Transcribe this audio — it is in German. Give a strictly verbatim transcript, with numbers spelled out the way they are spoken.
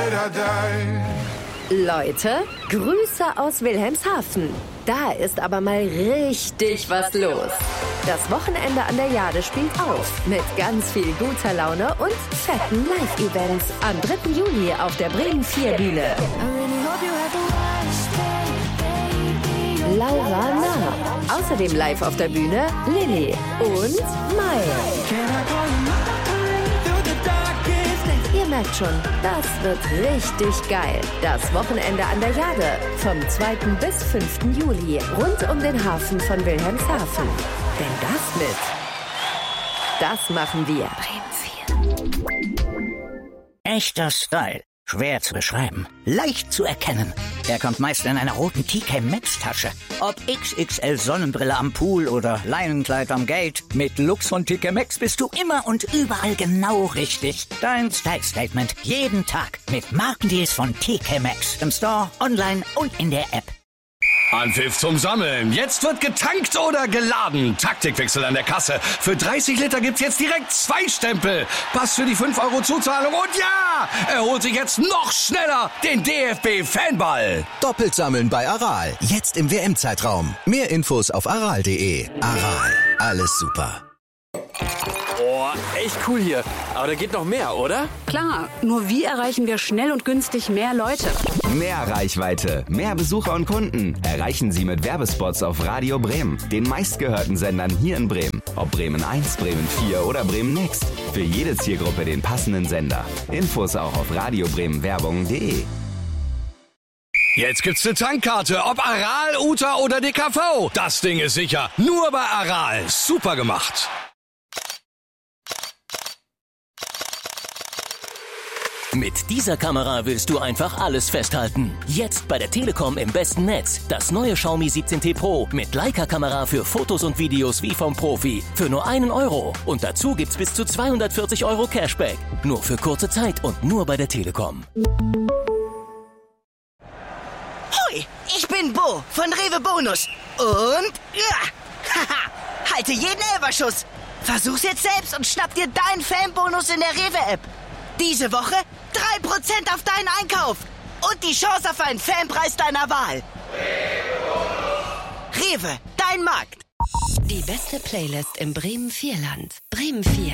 Leute, Grüße aus Wilhelmshaven. Da ist aber mal richtig was los. Das Wochenende an der Jade spielt auf mit ganz viel guter Laune und fetten Live-Events am dritten Juli auf der Bremen vier Bühne. Laura Nah. Außerdem live auf der Bühne Lilly und Mai. Ihr merkt schon, das wird richtig geil. Das Wochenende an der Jade vom zweiten bis fünften Juli rund um den Hafen von Wilhelmshaven. Denn das mit, das machen wir. Bremen vier. Echter Style. Schwer zu beschreiben. Leicht zu erkennen. Er kommt meist in einer roten T K Maxx Tasche. Ob X X L Sonnenbrille am Pool oder Leinenkleid am Gate. Mit Looks von T K Maxx bist du immer und überall genau richtig. Dein Style Statement. Jeden Tag. Mit Markendeals von T K Maxx. Im Store, online und in der App. Anpfiff zum Sammeln. Jetzt wird getankt oder geladen. Taktikwechsel an der Kasse. Für dreißig Liter gibt's jetzt direkt zwei Stempel. Pass für die fünf Euro Zuzahlung. Und ja, er holt sich jetzt noch schneller den D F B-Fanball. Doppelt sammeln bei Aral. Jetzt im W M-Zeitraum. Mehr Infos auf aral punkt de. Aral. Alles super. Oh, echt cool hier. Aber da geht noch mehr, oder? Klar, nur wie erreichen wir schnell und günstig mehr Leute? Mehr Reichweite, mehr Besucher und Kunden erreichen Sie mit Werbespots auf Radio Bremen, den meistgehörten Sendern hier in Bremen. Ob Bremen eins, Bremen vier oder Bremen Next. Für jede Zielgruppe den passenden Sender. Infos auch auf radiobremenwerbung punkt de. Jetzt gibt's eine Tankkarte, ob Aral, Uta oder D K V. Das Ding ist sicher. Nur bei Aral. Super gemacht. Mit dieser Kamera willst du einfach alles festhalten. Jetzt bei der Telekom im besten Netz. Das neue Xiaomi siebzehn T Pro mit Leica-Kamera für Fotos und Videos wie vom Profi. Für nur einen Euro. Und dazu gibt's bis zu zweihundertvierzig Euro Cashback. Nur für kurze Zeit und nur bei der Telekom. Hoi, ich bin Bo von Rewe Bonus. Und ja, haha, halte jeden Elferschuss. Versuch's jetzt selbst und schnapp dir deinen Fanbonus in der Rewe-App. Diese Woche drei Prozent auf deinen Einkauf und die Chance auf einen Fanpreis deiner Wahl. Rewe, dein Markt. Die beste Playlist im Bremen vier Land. Bremen vier.